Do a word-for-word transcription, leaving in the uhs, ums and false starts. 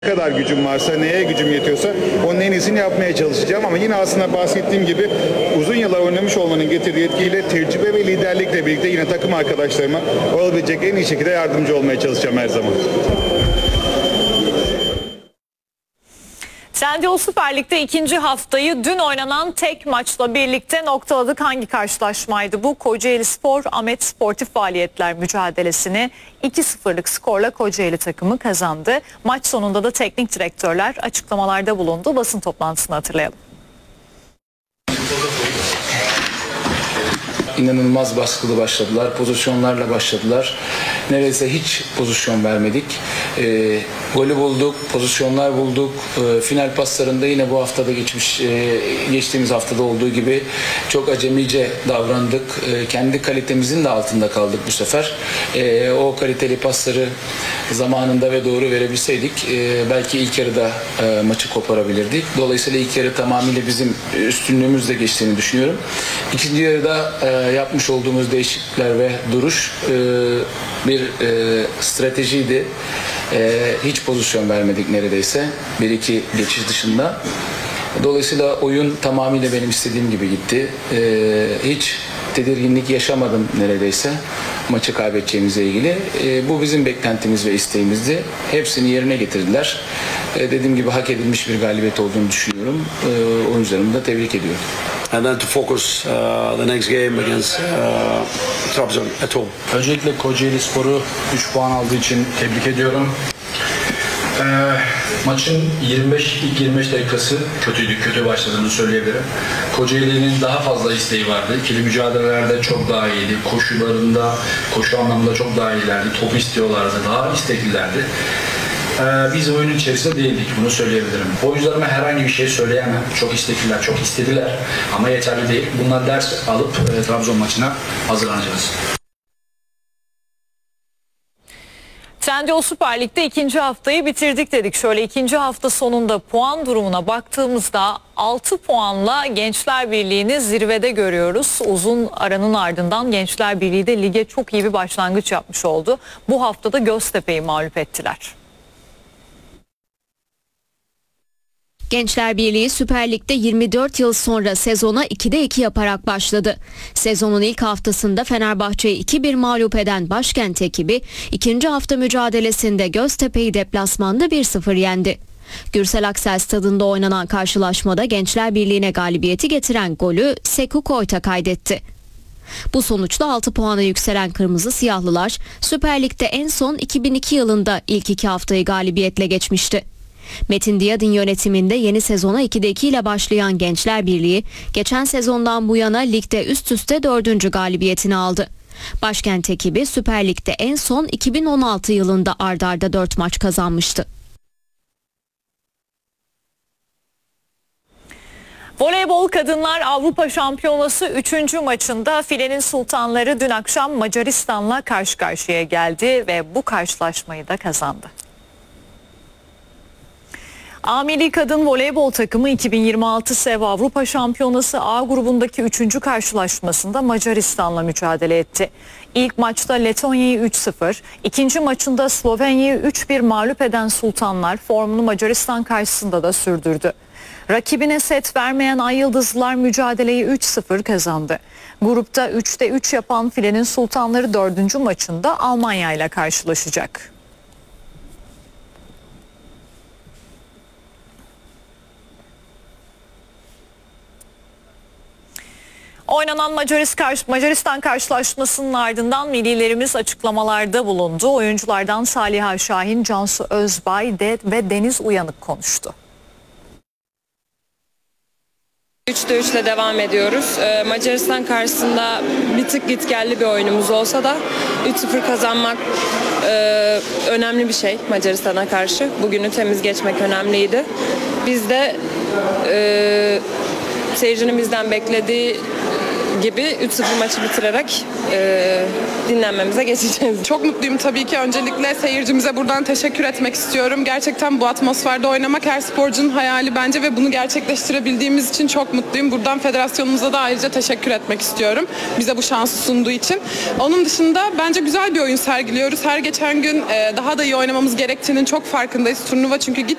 Ne kadar gücüm varsa, neye gücüm yetiyorsa onun en iyisini yapmaya çalışacağım. Ama yine aslında bahsettiğim gibi uzun yıllar oynamış olmanın getirdiği etkiyle, tecrübe ve liderlikle birlikte yine takım arkadaşlarıma olabilecek en iyi şekilde yardımcı olmaya çalışacağım her zaman. Trendyol Süper Lig'de ikinci haftayı dün oynanan tek maçla birlikte noktaladık. Hangi karşılaşmaydı bu? Kocaelispor Ahmet Sportif Faaliyetler mücadelesini iki sıfırlık skorla Kocaeli takımı kazandı. Maç sonunda da teknik direktörler açıklamalarda bulundu. Basın toplantısını hatırlayalım. İnanılmaz baskılı başladılar. Pozisyonlarla başladılar. Neredeyse hiç pozisyon vermedik. E, golü bulduk, pozisyonlar bulduk. E, final paslarında yine bu haftada geçmiş, e, geçtiğimiz haftada olduğu gibi çok acemice davrandık. E, kendi kalitemizin de altında kaldık bu sefer. E, o kaliteli pasları zamanında ve doğru verebilseydik e, belki ilk yarıda e, maçı koparabilirdik. Dolayısıyla ilk yarı tamamıyla bizim üstünlüğümüzle geçtiğini düşünüyorum. İkinci yarıda e, yapmış olduğumuz değişiklikler ve duruş e, bir e, stratejiydi. E, hiç pozisyon vermedik neredeyse. Bir iki geçiş dışında. Dolayısıyla oyun tamamıyla benim istediğim gibi gitti. E, hiç tedirginlik yaşamadım neredeyse maçı kaybedeceğimizle ilgili. E, bu bizim beklentimiz ve isteğimizdi. Hepsini yerine getirdiler. E, dediğim gibi hak edilmiş bir galibiyet olduğunu düşünüyorum. E, oyuncularımı da tebrik ediyorum. And then to focus uh, the next game against uh, Trabzon at home. Öncelikle Kocaelispor'u üç puan aldığı için tebrik ediyorum. Ee, maçın yirmi beş ilk yirmi beş dakikası kötüydü, kötü başladığını söyleyebilirim. Kocaeli'nin daha fazla isteği vardı. İkili mücadelelerde çok daha iyiydi. Koşularında, koşu anlamında çok daha iyilerdi. Topu istiyorlardı, daha isteklilerdi. Ee, biz oyunun içerisinde değildik, bunu söyleyebilirim. Oyuncularıma herhangi bir şey söyleyemem. Çok istekliler, çok istediler ama yeterli değil. Bundan ders alıp e, Trabzon maçına hazırlanacağız. Trendyol Süper Lig'de ikinci haftayı bitirdik dedik. Şöyle ikinci hafta sonunda puan durumuna baktığımızda altı puanla Gençler Birliği'ni zirvede görüyoruz. Uzun aranın ardından Gençler Birliği de lige çok iyi bir başlangıç yapmış oldu. Bu haftada Göztepe'yi mağlup ettiler. Gençler Birliği Süper Lig'de yirmi dört yıl sonra sezona ikide iki yaparak başladı. Sezonun ilk haftasında Fenerbahçe'yi iki bir mağlup eden başkent ekibi ikinci hafta mücadelesinde Göztepe'yi deplasmanda bir sıfır yendi. Gürsel Aksel stadında oynanan karşılaşmada Gençler Birliği'ne galibiyeti getiren golü Sekou Koyta kaydetti. Bu sonuçla altı puana yükselen Kırmızı Siyahlılar Süper Lig'de en son iki bin iki yılında ilk iki haftayı galibiyetle geçmişti. Metin Diyadin yönetiminde yeni sezona ikide iki ile başlayan Gençler Birliği, geçen sezondan bu yana ligde üst üste dördüncü galibiyetini aldı. Başkent ekibi Süper Lig'de en son iki bin on altı yılında ard arda dört maç kazanmıştı. Voleybol Kadınlar Avrupa Şampiyonası üçüncü maçında filenin sultanları dün akşam Macaristan'la karşı karşıya geldi ve bu karşılaşmayı da kazandı. A Milli Kadın Voleybol takımı iki bin yirmi altı SEV Avrupa Şampiyonası A grubundaki üçüncü karşılaşmasında Macaristan'la mücadele etti. İlk maçta Letonya'yı üç sıfır, ikinci maçında Slovenya'yı üç bir mağlup eden Sultanlar formunu Macaristan karşısında da sürdürdü. Rakibine set vermeyen Ay Yıldızlılar mücadeleyi üç sıfır kazandı. Grupta üçte üç yapan filenin Sultanları dördüncü maçında Almanya ile karşılaşacak. Oynanan Macaristan karşılaşmasının ardından millilerimiz açıklamalarda bulundu. Oyunculardan Saliha Şahin, Cansu Özbay ve Deniz Uyanık konuştu. üçte üç ile devam ediyoruz. Ee, Macaristan karşısında bir tık gitgelli bir oyunumuz olsa da üç sıfır kazanmak e, önemli bir şey Macaristan'a karşı. Bugünü temiz geçmek önemliydi. Biz de e, seyircinin bizden beklediği gibi üç sıfır maçı bitirerek e, dinlenmemize geçeceğiz. Çok mutluyum tabii ki. Öncelikle seyircimize buradan teşekkür etmek istiyorum. Gerçekten bu atmosferde oynamak her sporcunun hayali bence ve bunu gerçekleştirebildiğimiz için çok mutluyum. Buradan federasyonumuza da ayrıca teşekkür etmek istiyorum. Bize bu şansı sunduğu için. Onun dışında bence güzel bir oyun sergiliyoruz. Her geçen gün e, daha da iyi oynamamız gerektiğinin çok farkındayız. Turnuva çünkü